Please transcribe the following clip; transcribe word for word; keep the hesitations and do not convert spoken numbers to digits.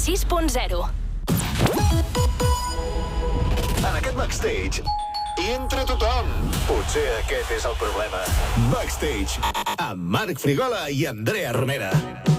sis punt zero. En aquest Backstage hi entra tothom. Potser aquest és el problema. Backstage, amb Marc Frigola i Andrea Romera.